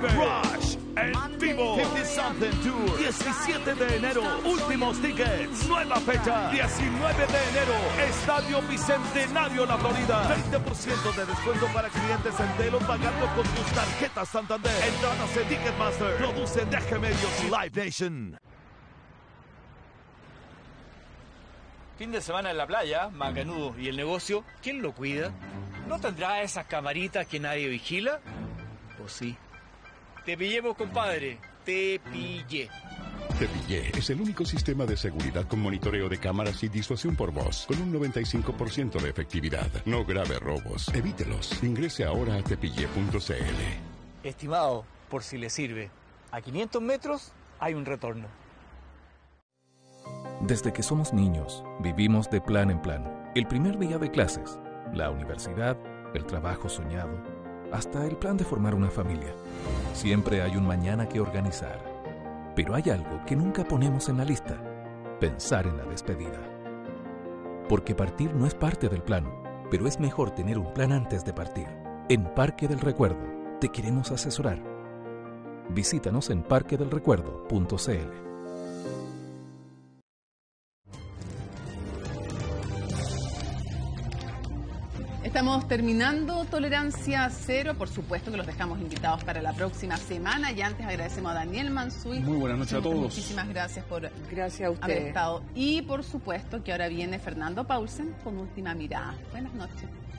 vuelve Rush en vivo 50 Something Tour, 17 de enero, últimos tickets, nueva fecha, 19 de enero, Estadio Bicentenario La Florida, 20% de descuento para clientes enteros pagando con tus tarjetas Santander. Entradas en Ticketmaster, producen Deje Medios y Live Nation. Fin de semana en la playa, macanudo. ¿Y el negocio? ¿Quién lo cuida? ¿No tendrá esas camaritas que nadie vigila? ¿O sí? Te pillemos, compadre. Te pillé. Te Pillé es el único sistema de seguridad con monitoreo de cámaras y disuasión por voz, con un 95% de efectividad. No grave robos. Evítelos. Ingrese ahora a tepillé.cl. Estimado, por si le sirve, a 500 metros hay un retorno. Desde que somos niños, vivimos de plan en plan. El primer día de clases, la universidad, el trabajo soñado, hasta el plan de formar una familia. Siempre hay un mañana que organizar. Pero hay algo que nunca ponemos en la lista: pensar en la despedida. Porque partir no es parte del plan, pero es mejor tener un plan antes de partir. En Parque del Recuerdo te queremos asesorar. Visítanos en parquedelrecuerdo.cl. Estamos terminando Tolerancia Cero. Por supuesto que los dejamos invitados para la próxima semana. Y antes agradecemos a Daniel Mansuy. Muy buenas noches a todos. Muchísimas gracias por Gracias a haber ustedes. estado. Y por supuesto que ahora viene Fernando Paulsen con Última Mirada. Buenas noches.